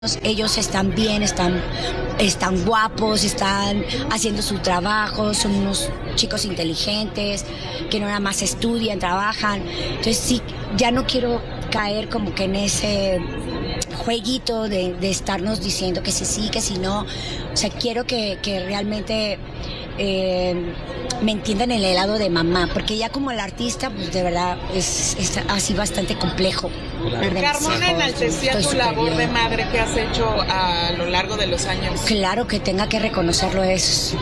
Ellos están bien, están guapos, están haciendo su trabajo, son unos chicos inteligentes, que no nada más estudian, trabajan. Entonces sí, ya no quiero caer como que en ese jueguito de estarnos diciendo que sí, que sí no. O sea, quiero que realmente me entiendan en el lado de mamá, porque ya como el artista, pues de verdad es así bastante complejo. Carmona enaltecía tu labor de madre que has hecho a lo largo de los años. Claro que tenga que reconocerlo, eso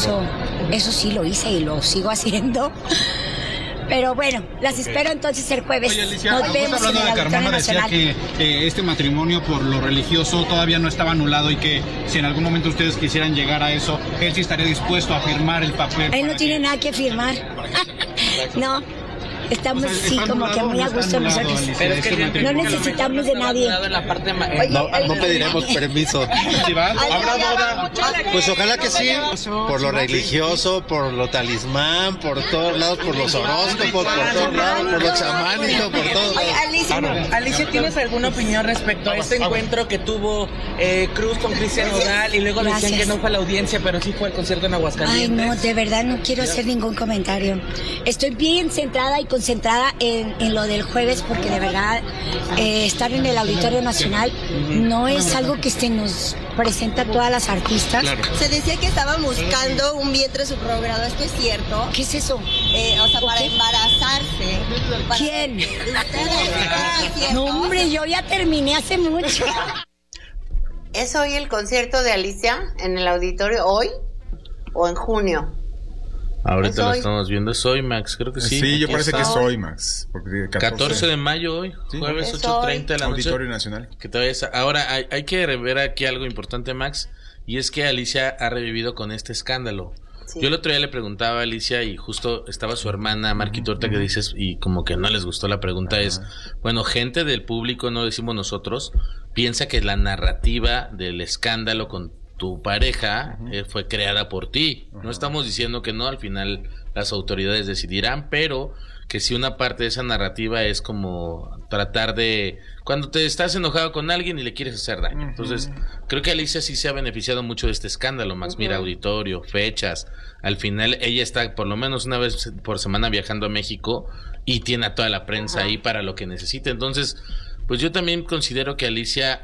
sí lo hice y lo sigo haciendo. Pero bueno, las espero entonces el jueves. Oye, Alicia, nos vemos hablando en el de Carmona, decía Nacional. que este matrimonio por lo religioso todavía no estaba anulado y que si en algún momento ustedes quisieran llegar a eso, él sí estaría dispuesto a firmar el papel. Él no tiene nada que firmar. No, estamos sí como que muy a gusto nosotros. Pero es que no necesitamos de nadie. No pediremos permiso. ¿Sí va? ¿Habrá boda? Pues ojalá que sí, por lo religioso, por lo talismán, por todos lados, por los horóscopos, por todos lados, por lo chamánico, por todo. Alicia, ¿tienes alguna opinión respecto a este encuentro que tuvo Cruz con Cristian Nodal y luego decían que no fue a la audiencia, pero sí fue al concierto en Aguascalientes? Ay, no, de verdad no quiero hacer ningún comentario. Estoy bien centrada y concentrada en lo del jueves, porque de verdad estar en el Auditorio Nacional no es algo que nos presenta a todas las artistas. Claro. Se decía que estaban buscando un vientre subrogado, ¿esto es cierto? ¿Qué es eso? O sea, para embarazarse. ¿Quién? Ustedes. No, hombre, yo ya terminé hace mucho. ¿Es hoy el concierto de Alicia en el auditorio? ¿Hoy o en junio? Ahorita lo hoy. estamos viendo. ¿Es hoy, Max? Creo que sí. Sí, yo Aquí parece está. que es hoy, Max. Porque 14 de mayo hoy, Sí. jueves Es 8:30 de la noche. Auditorio Nacional. Que todavía ahora hay que ver aquí algo importante, Max, y es que Alicia ha revivido con este escándalo. Sí. Yo el otro día le preguntaba a Alicia y justo estaba su hermana Marquita ahorita que dices y como que no les gustó la pregunta es, bueno, gente del público, no decimos nosotros, piensa que la narrativa del escándalo con tu pareja fue creada por ti. No estamos diciendo que no, al final las autoridades decidirán, pero que si una parte de esa narrativa es como tratar de... Cuando te estás enojado con alguien y le quieres hacer daño. Entonces, creo que Alicia sí se ha beneficiado mucho de este escándalo, Max. Mira, auditorio, fechas. Al final ella está por lo menos una vez por semana viajando a México y tiene a toda la prensa ahí para lo que necesite. Entonces, pues yo también considero que Alicia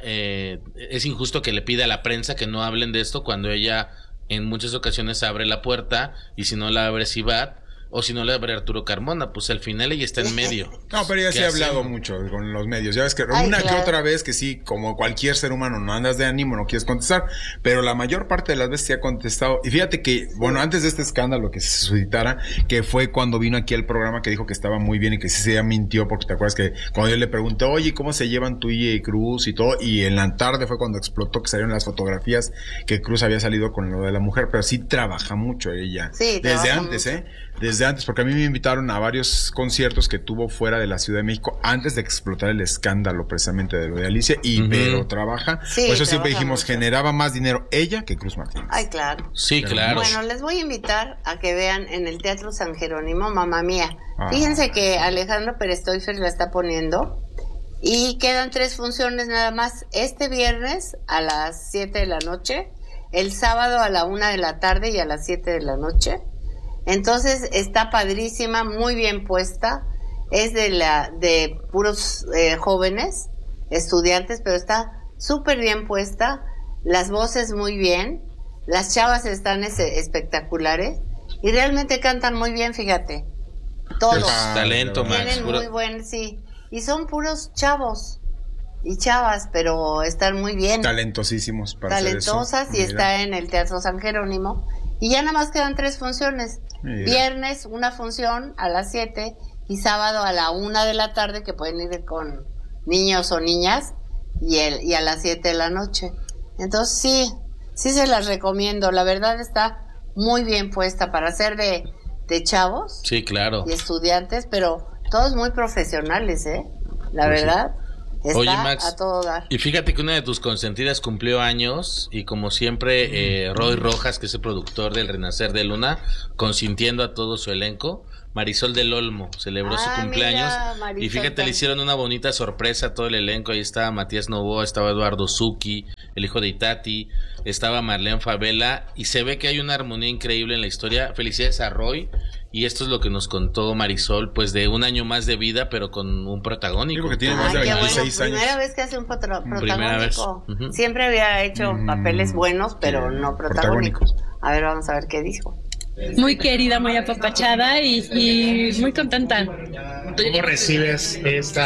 es injusto que le pida a la prensa que no hablen de esto cuando ella en muchas ocasiones abre la puerta y si no la abre Sivat o si no la abre Arturo Carmona, pues al final ella está en medio. No, pero ella sí ¿Qué ha hablado hacemos? mucho con los medios. Ya ves que Ay, una que claro. otra vez que sí, como cualquier ser humano, no andas de ánimo, no quieres contestar, pero la mayor parte de las veces sí ha contestado. Y fíjate que, bueno, antes de este escándalo que se suscitara, que fue cuando vino aquí al programa que dijo que estaba muy bien y que sí se mintió, porque te acuerdas que cuando yo le pregunté, oye, ¿cómo se llevan tú y Cruz y todo? Y en la tarde fue cuando explotó que salieron las fotografías que Cruz había salido con lo de la mujer, pero sí trabaja mucho ella. Sí, desde trabaja antes, mucho. Desde antes, porque a mí me invitaron a varios conciertos que tuvo fuera de la Ciudad de México antes de explotar el escándalo precisamente de lo de Alicia, y Vero trabaja. Sí, por eso siempre trabaja dijimos, mucho. generaba más dinero ella que Cruz Martínez. Ay, claro. Sí, claro. Bueno, les voy a invitar a que vean en el Teatro San Jerónimo, Mamá Mía. Ah. Fíjense que Alejandro Perestoifer la está poniendo y quedan 3 funciones nada más. Este viernes a las 7 de la noche, el sábado a la 1 de la tarde y a las 7 de la noche. Entonces está padrísima, muy bien puesta. Es de puros jóvenes, estudiantes, pero está súper bien puesta. Las voces muy bien, las chavas están espectaculares y realmente cantan muy bien, fíjate. Todos. Talento, Max. Tienen puro- muy buen, sí. Y son puros chavos y chavas, pero están muy bien. Talentosísimos para hacer eso. Talentosas y Mira. está en el Teatro San Jerónimo. Y ya nada más quedan 3 funciones. Mira. Viernes una función a las 7 y sábado a la 1 de la tarde, que pueden ir con niños o niñas, y a las 7 de la noche. Entonces sí se las recomiendo. La verdad está muy bien puesta para ser de chavos Sí, claro. y estudiantes, pero todos muy profesionales, la Pues sí. verdad. Está Oye, Max, a todo dar. y fíjate que una de tus consentidas cumplió años y como siempre Roy Rojas, que es el productor del Renacer de Luna, consintiendo a todo su elenco. Marisol del Olmo celebró su cumpleaños y fíjate, le hicieron una bonita sorpresa a todo el elenco. Ahí estaba Matías Novoa, estaba Eduardo Zucchi, el hijo de Itati, estaba Marlene Favela y se ve que hay una armonía increíble en la historia. Felicidades a Roy. Y esto es lo que nos contó Marisol, pues de un año más de vida, pero con un protagónico. Digo que tiene más de 26 años. Primera vez que hace un protagónico. Primera vez. Siempre había hecho papeles buenos, pero no protagónicos. A ver, vamos a ver qué dijo. Muy querida, muy apapachada y muy contenta. ¿Cómo recibes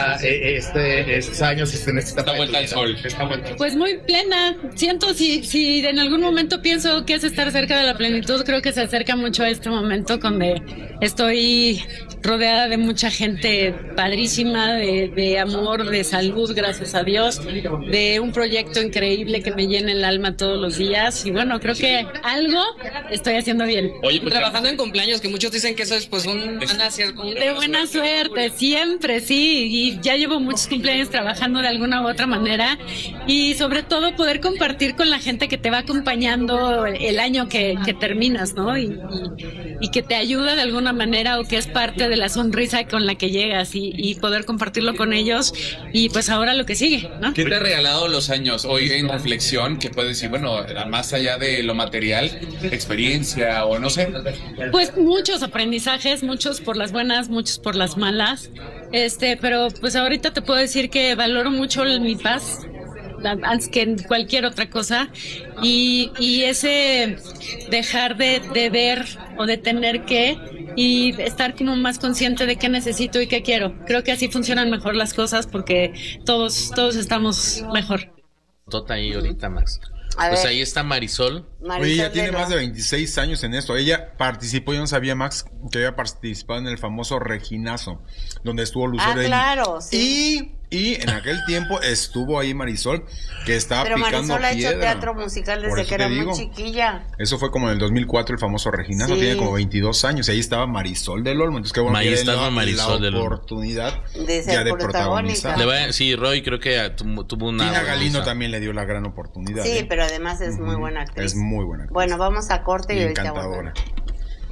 estos años en esta vuelta al sol? Pues muy plena. Siento, si en algún momento pienso que es estar cerca de la plenitud, creo que se acerca mucho a este momento donde estoy rodeada de mucha gente padrísima, de amor, de salud, gracias a Dios, de un proyecto increíble que me llena el alma todos los días y bueno, creo que algo estoy haciendo bien. Oye, pues, trabajando en cumpleaños, que muchos dicen que eso es pues de buena suerte, siempre, sí, y ya llevo muchos cumpleaños trabajando de alguna u otra manera y sobre todo poder compartir con la gente que te va acompañando el año que terminas, ¿no? Y que te ayuda de alguna manera o que es parte de la sonrisa con la que llegas y poder compartirlo con ellos y pues ahora lo que sigue, ¿no? ¿Qué te ha regalado los años hoy en reflexión que puedes decir, bueno, más allá de lo material, experiencia o no sé? Pues muchos aprendizajes, muchos por las buenas, muchos por las malas, pero pues ahorita te puedo decir que valoro mucho mi paz antes que en cualquier otra cosa y ese dejar de ver o de tener que y estar como más consciente de qué necesito y qué quiero. Creo que así funcionan mejor las cosas porque todos estamos mejor. Tota ahí ahorita, Max. Pues ahí está Marisol. Oye, ella tiene más de 26 años en esto. Ella participó, yo no sabía, Max, que había participado en el famoso Reginazo, donde estuvo Lucero. Claro, sí. Y en aquel tiempo estuvo ahí Marisol, que estaba picando piedra. Pero Marisol ha hecho teatro musical desde que era muy chiquilla. Eso fue como en el 2004, el famoso Reginazo, tiene como 22 años, y ahí estaba Marisol del Olmo. Entonces, qué bueno que la oportunidad de ser protagonista. Sí, Roy creo que tuvo una... Tina Galindo también le dio la gran oportunidad. Sí, pero además es muy buena actriz. Es muy buena actriz. Bueno, vamos a corte y ahorita encantadora.